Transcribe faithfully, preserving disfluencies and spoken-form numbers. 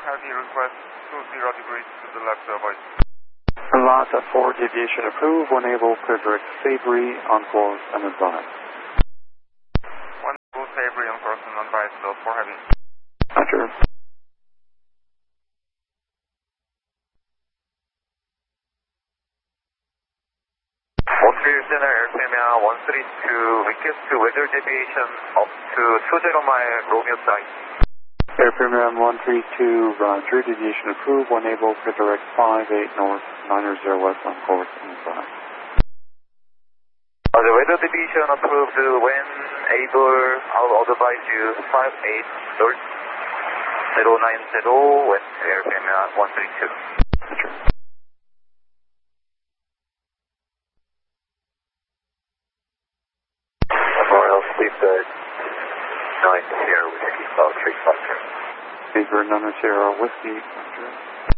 heavy request two zero degrees to the left avoid. Lhasa four, deviation approved. One able, clear direct Savory on course and advise. One able, Savory on course and advise, so four heavy. Roger. one three center airfare one three two, request to weather deviation up to two zero mile Romeo side. Airfare one three two, Roger, deviation approved. One able, clear direct five eight north, nine zero west on course and advise. Uh, the weather deviation approved. When able, I'll advise you five eight north, zero nine zero west airfare one three two. Roger. Please, uh, nine zero, whiskey, about three five zero. Beaver nine zero, whiskey, Roger.